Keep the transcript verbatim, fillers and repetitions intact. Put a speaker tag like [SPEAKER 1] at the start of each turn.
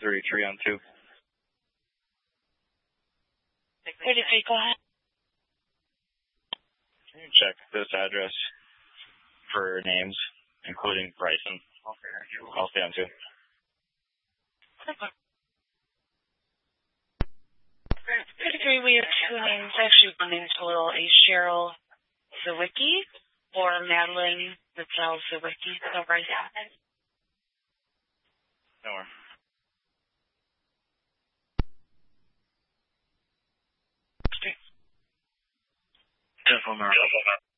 [SPEAKER 1] thirty-three on two.
[SPEAKER 2] thirty-three, go ahead.
[SPEAKER 1] Can you check this address for names, including Bryson? I'll stay on two.
[SPEAKER 2] thirty-three, we have two names. Actually, one name total is Cheryl Zawicki or Madeline Mitchell Zawicki. So right now.
[SPEAKER 1] No more. Telephone number.